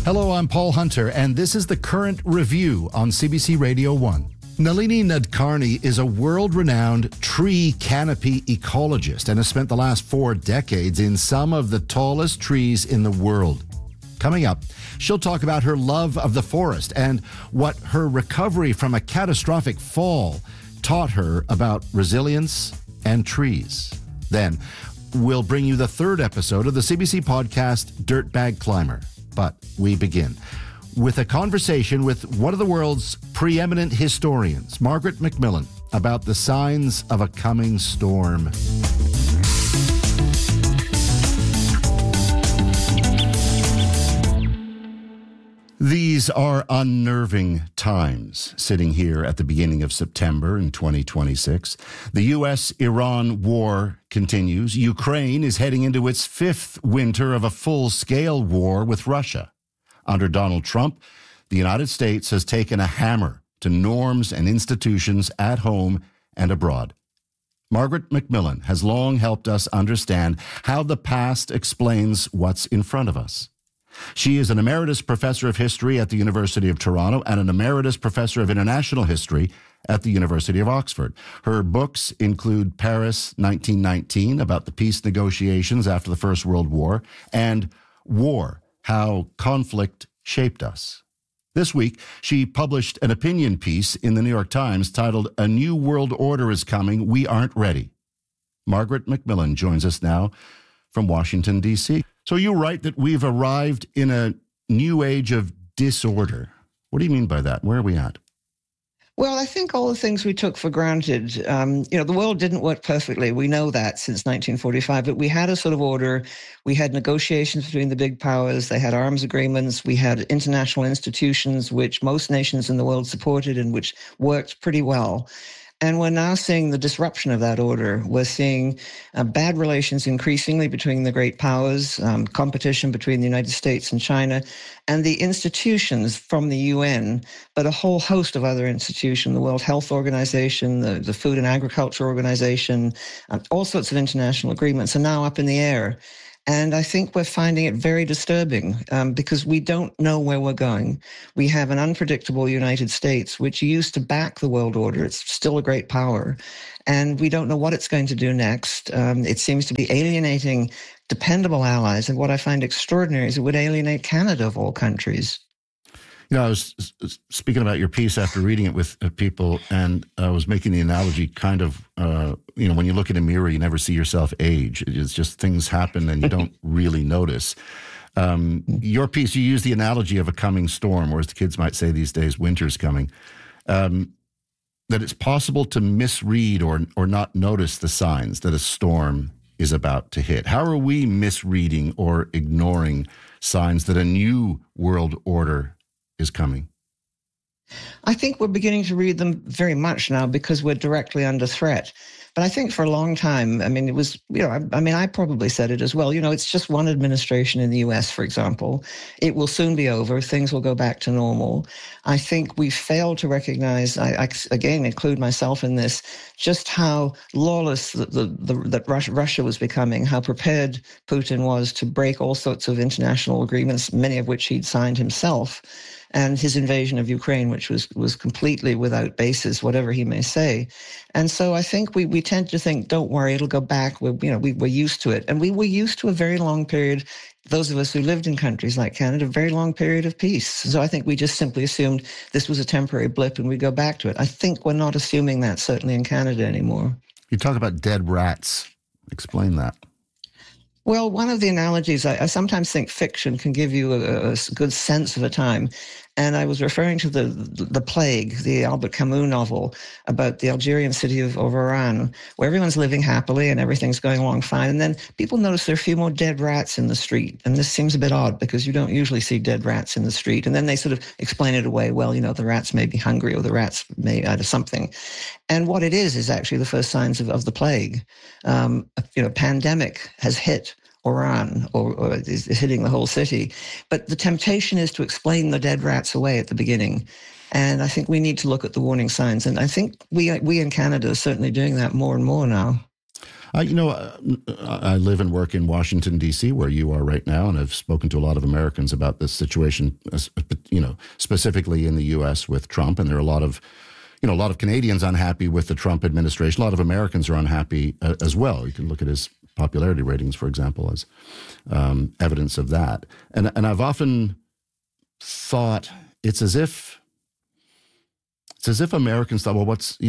Hello, I'm Paul Hunter, and this is the Current Review on CBC Radio 1. Nalini Nadkarni is a world-renowned tree canopy ecologist and has spent the last 4 decades in some of the tallest trees in the world. Coming up, she'll talk about her love of the forest and what her recovery from a catastrophic fall taught her about resilience and trees. Then, we'll bring you the 3rd episode of the CBC podcast, Dirtbag Climber. But we begin with a conversation with one of the world's preeminent historians, Margaret Macmillan, about the signs of a coming storm. These are unnerving times, sitting here at the beginning of September in 2026. The U.S.-Iran war continues. Ukraine is heading into its 5th winter of a full-scale war with Russia. Under Donald Trump, the United States has taken a hammer to norms and institutions at home and abroad. Margaret Macmillan has long helped us understand how the past explains what's in front of us. She is an emeritus professor of history at the University of Toronto and an emeritus professor of international history at the University of Oxford. Her books include Paris 1919, about the peace negotiations after the First World War, and War, How Conflict Shaped Us. This week, she published an opinion piece in the New York Times titled, "A New World Order is Coming, We Aren't Ready." Margaret Macmillan joins us now from Washington, D.C. So you write that we've arrived in a new age of disorder. What do you mean by that? Where are we at? Well, I think all the things we took for granted, the world didn't work perfectly. We know that since 1945, but we had a sort of order. We had negotiations between the big powers. They had arms agreements. We had international institutions, which most nations in the world supported and which worked pretty well. And we're now seeing the disruption of that order. We're seeing bad relations increasingly between the great powers, competition between the United States and China, and the institutions from the UN, but a whole host of other institutions, the World Health Organization, the Food and Agriculture Organization, all sorts of international agreements are now up in the air. And I think we're finding it very disturbing because we don't know where we're going. We have an unpredictable United States, which used to back the world order. It's still a great power. And we don't know what it's going to do next. It seems to be alienating dependable allies. And what I find extraordinary is it would alienate Canada of all countries. You know, I was speaking about your piece after reading it with people, and I was making the analogy kind of, when you look in a mirror, you never see yourself age. It's just things happen and you don't really notice. Your piece, you use the analogy of a coming storm, or as the kids might say these days, winter's coming, that it's possible to misread or not notice the signs that a storm is about to hit. How are we misreading or ignoring signs that a new world order is coming? I think we're beginning to read them very much now because we're directly under threat. But I think for a long time, it was, I probably said it as well. It's just one administration in the US, for example. It will soon be over. Things will go back to normal. I think we failed to recognize, I again include myself in this, just how lawless that Russia was becoming, how prepared Putin was to break all sorts of international agreements, many of which he'd signed himself, and his invasion of Ukraine, which was completely without basis, whatever he may say. And so I think we tend to think, don't worry, it'll go back. We're used to it. And we were used to a very long period, those of us who lived in countries like Canada, a very long period of peace. So I think we just simply assumed this was a temporary blip and we'd go back to it. I think we're not assuming that, certainly in Canada anymore. You talk about dead rats. Explain that. Well, one of the analogies, I sometimes think fiction can give you a good sense of a time. And I was referring to the Plague, the Albert Camus novel about the Algerian city of Oran, where everyone's living happily and everything's going along fine. And then people notice there are a few more dead rats in the street. And this seems a bit odd because you don't usually see dead rats in the street. And then they sort of explain it away. Well, the rats may be hungry or the rats may out of something. And what it is actually the first signs of the plague. Pandemic has hit Oran or is hitting the whole city. But the temptation is to explain the dead rats away at the beginning. And I think we need to look at the warning signs. And I think we in Canada are certainly doing that more and more now. I live and work in Washington, D.C., where you are right now, and I've spoken to a lot of Americans about this situation, specifically in the U.S. with Trump, and there are a lot of Canadians unhappy with the Trump administration. A lot of Americans are unhappy as well. You can look at his popularity ratings, for example, as evidence of that. And I've often thought it's as if Americans thought, well, what's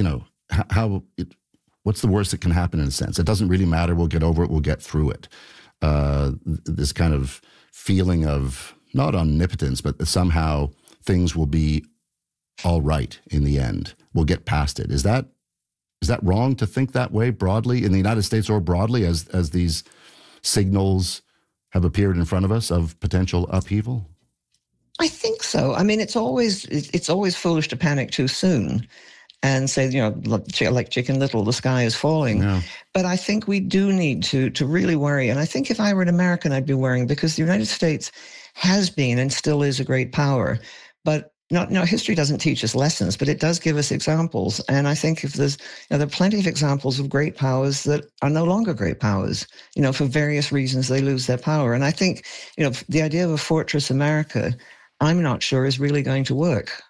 the worst that can happen in a sense? It doesn't really matter. We'll get over it. We'll get through it. This kind of feeling of not omnipotence, but that somehow things will be all right in the end. We'll get past it. Is that wrong to think that way broadly in the United States or broadly as these signals have appeared in front of us of potential upheaval? I think so. I mean, it's always foolish to panic too soon and say, like Chicken Little, the sky is falling. Yeah. But I think we do need to really worry. And I think if I were an American, I'd be worrying, because the United States has been and still is a great power. But history doesn't teach us lessons, but it does give us examples. And I think if there are plenty of examples of great powers that are no longer great powers, for various reasons they lose their power. And I think, the idea of a fortress America, I'm not sure is really going to work.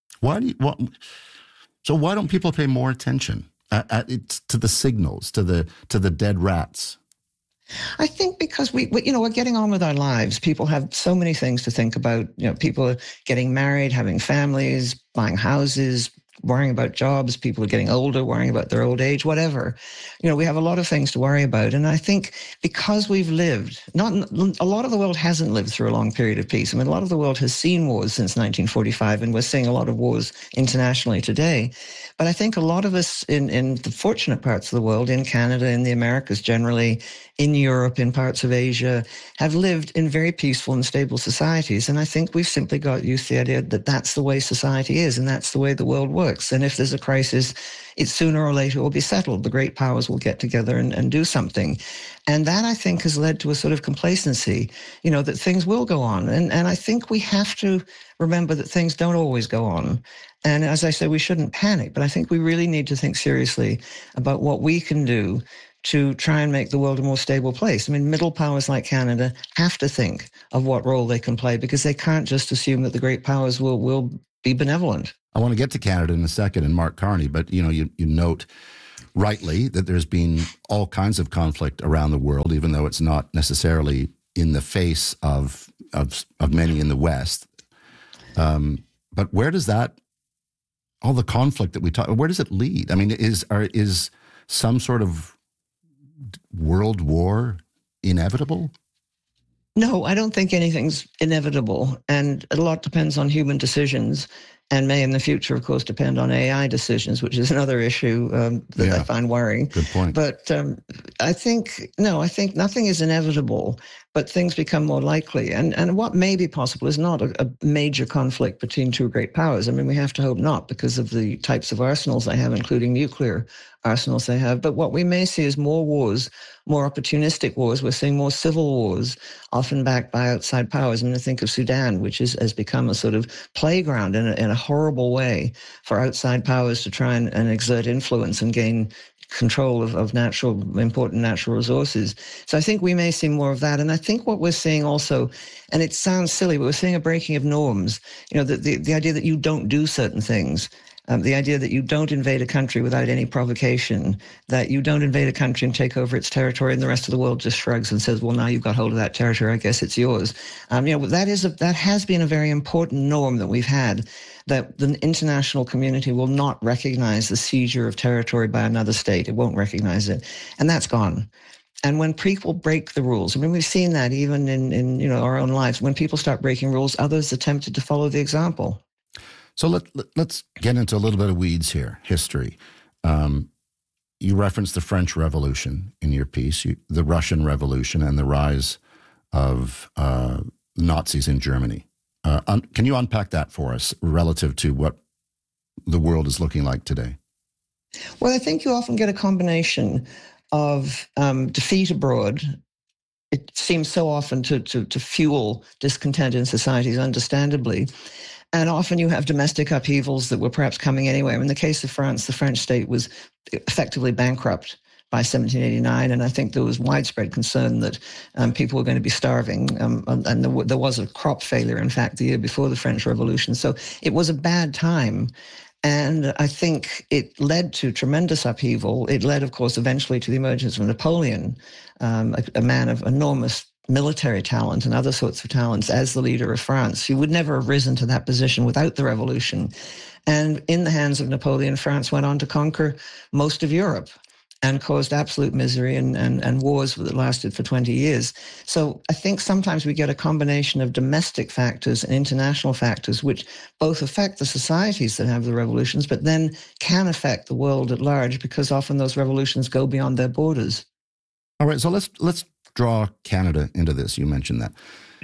So why don't people pay more attention to the signals, to the dead rats? I think because we're getting on with our lives. People have so many things to think about. People are getting married, having families, buying houses, worrying about jobs. People are getting older, worrying about their old age, whatever. We have a lot of things to worry about. And I think because we've lived, a lot of the world hasn't lived through a long period of peace. I mean, a lot of the world has seen wars since 1945, and we're seeing a lot of wars internationally today. But I think a lot of us in the fortunate parts of the world, in Canada, in the Americas generally, in Europe, in parts of Asia, have lived in very peaceful and stable societies. And I think we've simply got used to the idea that that's the way society is and that's the way the world works. And if there's a crisis, it's sooner or later will be settled. The great powers will get together and do something. And that, I think, has led to a sort of complacency, that things will go on. And I think we have to remember that things don't always go on. And as I said, we shouldn't panic, but I think we really need to think seriously about what we can do to try and make the world a more stable place. I mean, middle powers like Canada have to think of what role they can play, because they can't just assume that the great powers will be benevolent. I want to get to Canada in a second and Mark Carney, but you note rightly that there's been all kinds of conflict around the world, even though it's not necessarily in the face of many in the West. But where does all the conflict that we talk, where does it lead? I mean, is some sort of world war inevitable? No, I don't think anything's inevitable. And a lot depends on human decisions, and may in the future, of course, depend on AI decisions, which is another issue that I find worrying. Good point. But I think nothing is inevitable, but things become more likely. And what may be possible is not a major conflict between two great powers. I mean, we have to hope not, because of the types of arsenals they have, including nuclear arsenals they have. But what we may see is more wars, more opportunistic wars. We're seeing more civil wars, often backed by outside powers. I mean, I think of Sudan, which has become a sort of playground in a horrible way for outside powers to try and exert influence and gain control of important natural resources. So I think we may see more of that. And I think what we're seeing also, and it sounds silly, but we're seeing a breaking of norms. The idea that you don't do certain things. The idea that you don't invade a country without any provocation, that you don't invade a country and take over its territory, and the rest of the world just shrugs and says, well, now you've got hold of that territory, I guess it's yours. That has been a very important norm that we've had, that the international community will not recognize the seizure of territory by another state. It won't recognize it. And that's gone. And when people break the rules, I mean, we've seen that even in our own lives. When people start breaking rules, others are tempted to follow the example. So let's get into a little bit of weeds here, history. You referenced the French Revolution in your piece, the Russian Revolution, and the rise of Nazis in Germany. Can you unpack that for us relative to what the world is looking like today? Well, I think you often get a combination of defeat abroad. It seems so often to fuel discontent in societies, understandably. And often you have domestic upheavals that were perhaps coming anyway. In the case of France, the French state was effectively bankrupt by 1789, and I think there was widespread concern that people were going to be starving, and there was a crop failure, in fact, the year before the French Revolution. So it was a bad time. And I think it led to tremendous upheaval. It led, of course, eventually to the emergence of Napoleon, a man of enormous military talent and other sorts of talents as the leader of France. He would never have risen to that position without the revolution. And in the hands of Napoleon, France went on to conquer most of Europe and caused absolute misery and wars that lasted for 20 years. So I think sometimes we get a combination of domestic factors and international factors, which both affect the societies that have the revolutions, but then can affect the world at large, because often those revolutions go beyond their borders. All right, so let's draw Canada into this. You mentioned that.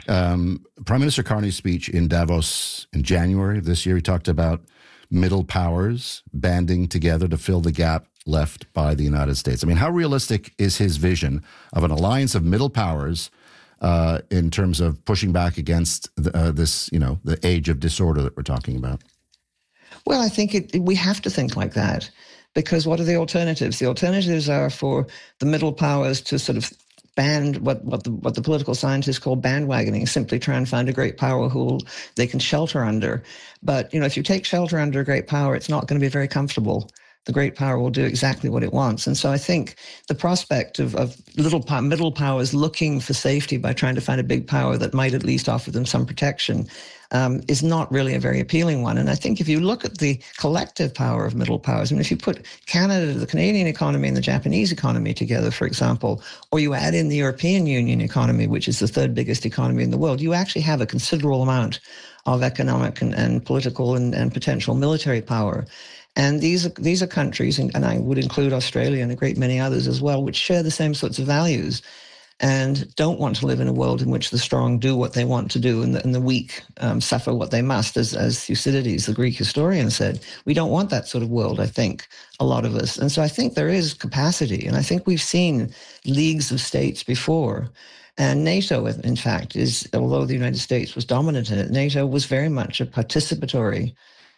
Prime Minister Carney's speech in Davos in January of this year, he talked about middle powers banding together to fill the gap left by the United States. I mean, how realistic is his vision of an alliance of middle powers in terms of pushing back against the age of disorder that we're talking about? Well, I think we have to think like that, because what are the alternatives? The alternatives are for the middle powers to sort of band what the political scientists call bandwagoning, simply try and find a great power who they can shelter under. But, if you take shelter under a great power, it's not going to be very comfortable. The great power will do exactly what it wants. And so I think the prospect of middle powers looking for safety by trying to find a big power that might at least offer them some protection is not really a very appealing one. And I think if you look at the collective power of middle powers, I mean, if you put Canada, the Canadian economy, and the Japanese economy together, for example, or you add in the European Union economy, which is the third biggest economy in the world, you actually have a considerable amount of economic and political and potential military power. And these are countries, and I would include Australia and a great many others as well, which share the same sorts of values and don't want to live in a world in which the strong do what they want to do and the weak suffer what they must, as Thucydides, the Greek historian, said. We don't want that sort of world, I think, a lot of us. And so I think there is capacity, and I think we've seen leagues of states before. And NATO, in fact, although the United States was dominant in it, NATO was very much a participatory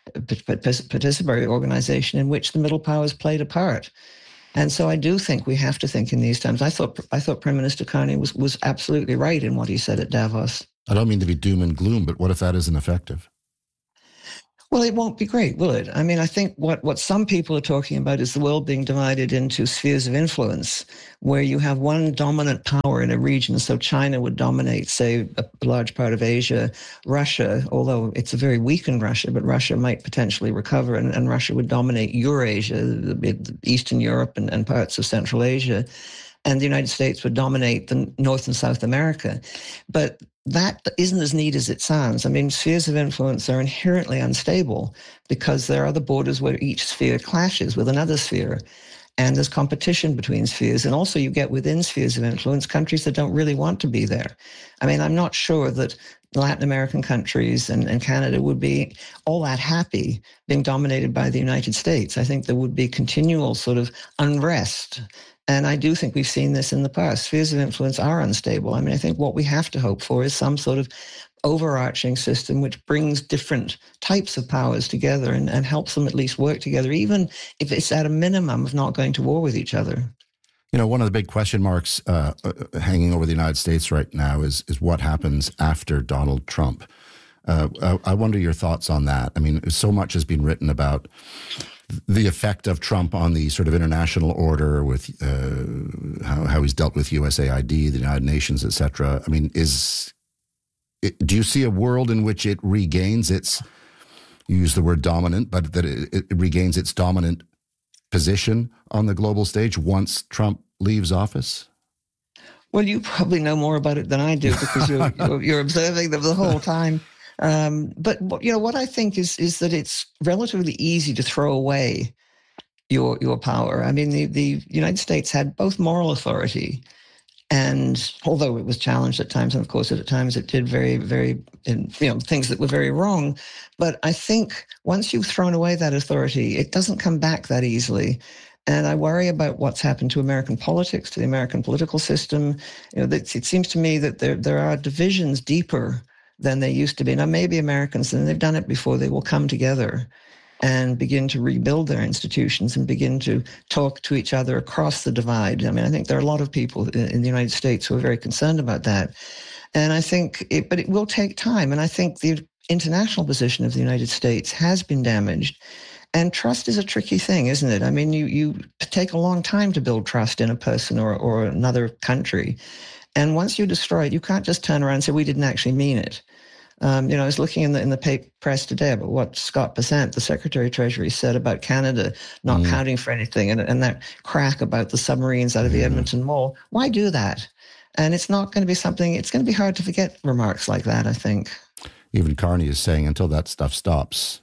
organization in which the middle powers played a part. And so I do think we have to think in these terms. I thought Prime Minister Carney was absolutely right in what he said at Davos. I don't mean to be doom and gloom, but what if that isn't effective? Well, it won't be great, will it? I mean, I think what some people are talking about is the world being divided into spheres of influence, where you have one dominant power in a region. So China would dominate, say, a large part of Asia. Russia, although it's a very weakened Russia, but Russia might potentially recover, and Russia would dominate Eurasia, Eastern Europe and parts of Central Asia. And the United States would dominate the North and South America. But that isn't as neat as it sounds. I mean, spheres of influence are inherently unstable because there are the borders where each sphere clashes with another sphere. And there's competition between spheres. And also you get within spheres of influence countries that don't really want to be there. I mean, I'm not sure that Latin American countries and Canada would be all that happy being dominated by the United States. I think there would be continual sort of unrest. And I do think we've seen this in the past. Spheres of influence are unstable. I mean, I think what we have to hope for is some sort of overarching system which brings different types of powers together and helps them at least work together, even if it's at a minimum of not going to war with each other. One of the big question marks hanging over the United States right now is what happens after Donald Trump. I wonder your thoughts on that. I mean, so much has been written about the effect of Trump on the sort of international order with how he's dealt with USAID, the United Nations, et cetera. I mean, do you see a world in which it regains its, you use the word dominant, but that it regains its dominant position on the global stage once Trump leaves office? Well, you probably know more about it than I do because you're observing them the whole time. But what I think is that it's relatively easy to throw away your power. I mean, the United States had both moral authority, and although it was challenged at times, and of course at times it did very, very, things that were very wrong. But I think once you've thrown away that authority, it doesn't come back that easily. And I worry about what's happened to American politics, to the American political system. It seems to me that there are divisions deeper than they used to be. Now, maybe Americans, and they've done it before, they will come together and begin to rebuild their institutions and begin to talk to each other across the divide. I mean, I think there are a lot of people in the United States who are very concerned about that. And I think, but it will take time. And I think the international position of the United States has been damaged. And trust is a tricky thing, isn't it? I mean, you take a long time to build trust in a person or another country. And once you destroy it, you can't just turn around and say, we didn't actually mean it. I was looking in the press today about what Scott Bessent, the Secretary of Treasury, said about Canada not counting for anything, and that crack about the submarines out of the Edmonton Mall. Why do that? And it's not going to be something, it's going to be hard to forget remarks like that, I think. Even Carney is saying until that stuff stops,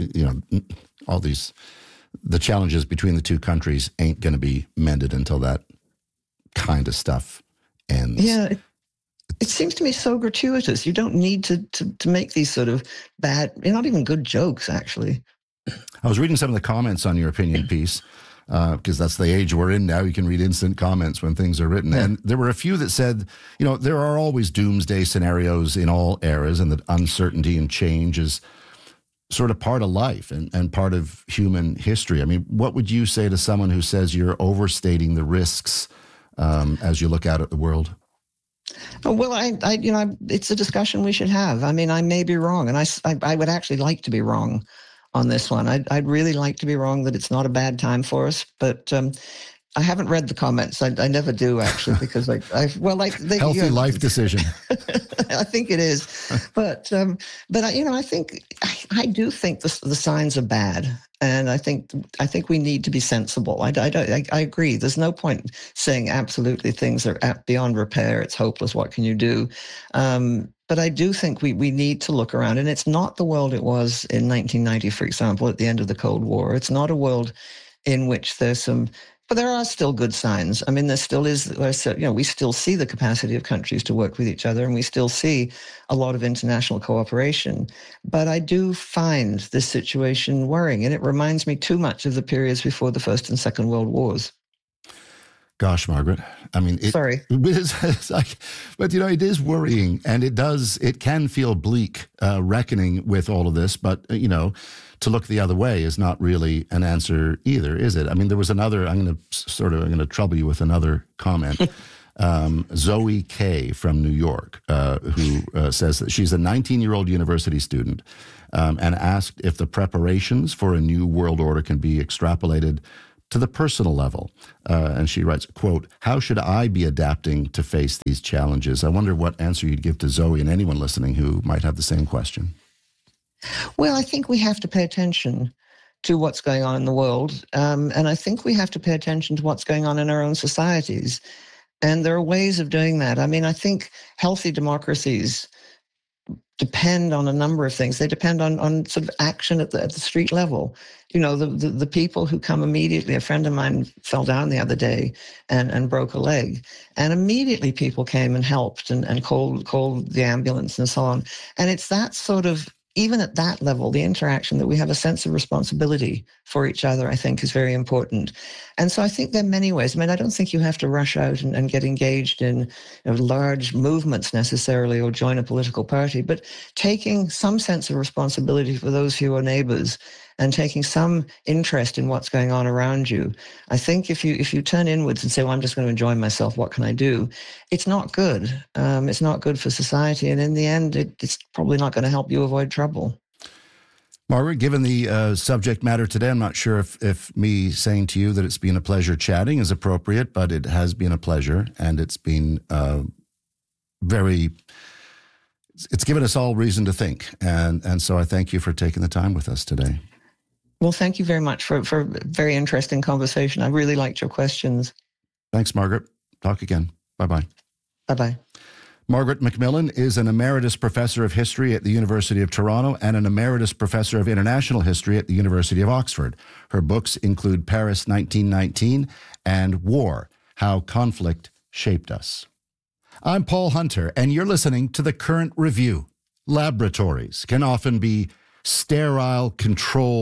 all the challenges between the two countries ain't going to be mended until that kind of stuff ends. Yeah, it seems to me so gratuitous. You don't need to make these sort of bad, not even good jokes, actually. I was reading some of the comments on your opinion piece, because that's the age we're in now. You can read instant comments when things are written. Yeah. And there were a few that said, there are always doomsday scenarios in all eras, and that uncertainty and change is sort of part of life and part of human history. I mean, what would you say to someone who says you're overstating the risks as you look out at the world? Well, it's a discussion we should have. I mean, I may be wrong, and I would actually like to be wrong on this one. I'd really like to be wrong that it's not a bad time for us, but I haven't read the comments. I never do, actually, because healthy life decision. I think it is, but I think I do think the signs are bad, and I think we need to be sensible. I agree. There's no point saying absolutely things are beyond repair. It's hopeless. What can you do? But I do think we need to look around, and it's not the world it was in 1990, for example, at the end of the Cold War. It's not a world in which but there are still good signs. I mean, there still is, we still see the capacity of countries to work with each other, and we still see a lot of international cooperation. But I do find this situation worrying, and it reminds me too much of the periods before the First and Second World Wars. Gosh, Margaret. I mean, sorry. But it is worrying, and it can feel bleak, reckoning with all of this. But, to look the other way is not really an answer either, is it? I mean, there was another, I'm going to trouble you with another comment. Zoe K from New York, who says that she's a 19-year-old university student and asked if the preparations for a new world order can be extrapolated to the personal level. And she writes, quote, "How should I be adapting to face these challenges?" I wonder what answer you'd give to Zoe and anyone listening who might have the same question. Well, I think we have to pay attention to what's going on in the world. And I think we have to pay attention to what's going on in our own societies. And there are ways of doing that. I mean, I think healthy democracies depend on a number of things. They depend on sort of action at the street level. The people who come immediately. A friend of mine fell down the other day and broke a leg, and immediately people came and helped and called the ambulance and so on. And it's that sort of, even at that level, the interaction that we have a sense of responsibility for each other, I think, is very important. And so I think there are many ways. I mean, I don't think you have to rush out and get engaged in large movements necessarily or join a political party, but taking some sense of responsibility for those who are neighbors and taking some interest in what's going on around you. I think if you turn inwards and say, well, I'm just going to enjoy myself, what can I do? It's not good. It's not good for society. And in the end, it's probably not going to help you avoid trouble. Margaret, given the subject matter today, I'm not sure if me saying to you that it's been a pleasure chatting is appropriate, but it has been a pleasure, and it's been it's given us all reason to think. And so I thank you for taking the time with us today. Well, thank you very much for a very interesting conversation. I really liked your questions. Thanks, Margaret. Talk again. Bye-bye. Bye-bye. Margaret MacMillan is an emeritus professor of history at the University of Toronto and an emeritus professor of international history at the University of Oxford. Her books include Paris 1919 and War, How Conflict Shaped Us. I'm Paul Hunter, and you're listening to The Current Review. Laboratories can often be sterile, controlled,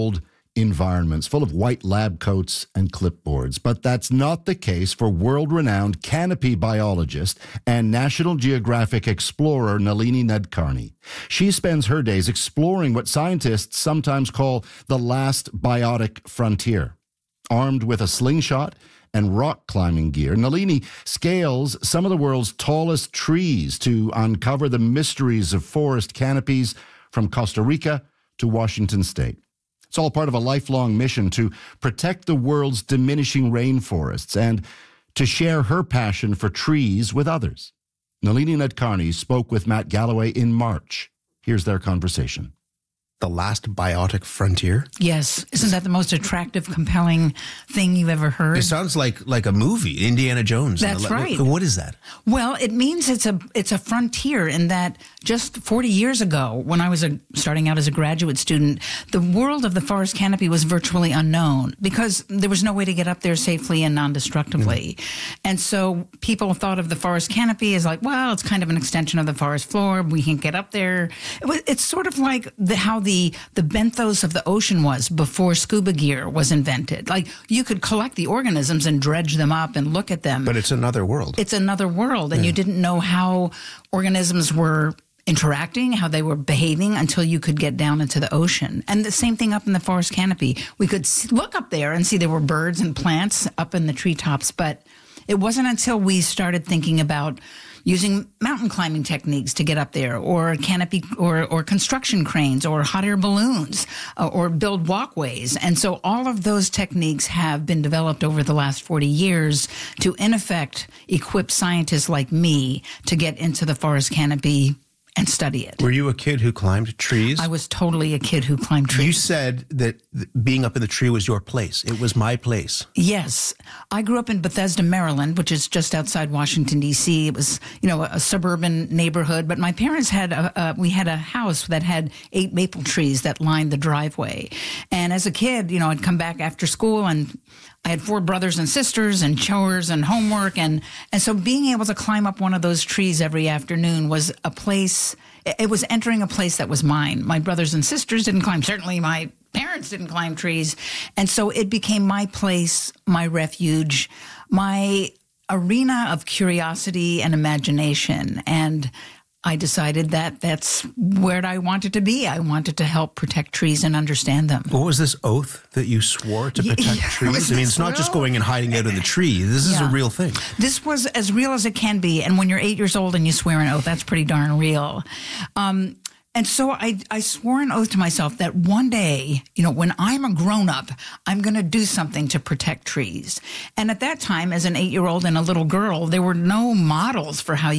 environments full of white lab coats and clipboards. But that's not the case for world-renowned canopy biologist and National Geographic explorer Nalini Nadkarni. She spends her days exploring what scientists sometimes call the last biotic frontier. Armed with a slingshot and rock climbing gear, Nalini scales some of the world's tallest trees to uncover the mysteries of forest canopies from Costa Rica to Washington State. It's all part of a lifelong mission to protect the world's diminishing rainforests and to share her passion for trees with others. Nalini Nadkarni spoke with Matt Galloway in March. Here's their conversation. The last biotic frontier? Yes. Isn't that the most attractive, compelling thing you've ever heard? It sounds like a movie, Indiana Jones. That's right. What is that? Well, it means it's a frontier in that just 40 years ago, when I was starting out as a graduate student, the world of the forest canopy was virtually unknown because there was no way to get up there safely and non-destructively. And so people thought of the forest canopy as like, well, it's kind of an extension of the forest floor. We can't get up there. It's sort of like how the benthos of the ocean was before scuba gear was invented. Like, you could collect the organisms and dredge them up and look at them. But it's another world. It's another world, and you didn't know how organisms were interacting, how they were behaving until you could get down into the ocean. And the same thing up in the forest canopy. We could look up there and see there were birds and plants up in the treetops, but it wasn't until we started thinking about using mountain climbing techniques to get up there, or canopy, or construction cranes, or hot air balloons, or build walkways. And so all of those techniques have been developed over the last 40 years to, in effect, equip scientists like me to get into the forest canopy and study it. Were you a kid who climbed trees? I was totally a kid who climbed trees. You said that being up in the tree was your place. It was my place. Yes. I grew up in Bethesda, Maryland, which is just outside Washington, D.C. It was, a suburban neighborhood. But my parents we had a house that had 8 maple trees that lined the driveway. And as a kid, I'd come back after school, and I had 4 brothers and sisters and chores and homework. And so being able to climb up one of those trees every afternoon was a place, it was entering a place that was mine. My brothers and sisters didn't climb. Certainly my parents didn't climb trees. And so it became my place, my refuge, my arena of curiosity and imagination. And I decided that that's where I wanted to be. I wanted to help protect trees and understand them. What was this oath that you swore to protect trees? I mean, it's not just going and hiding out in the tree. This is a real thing. This was as real as it can be. And when you're 8 years old and you swear an oath, that's pretty darn real. And so I swore an oath to myself that one day, when I'm a grown-up, I'm going to do something to protect trees. And at that time, as an 8-year-old and a little girl, there were no models for how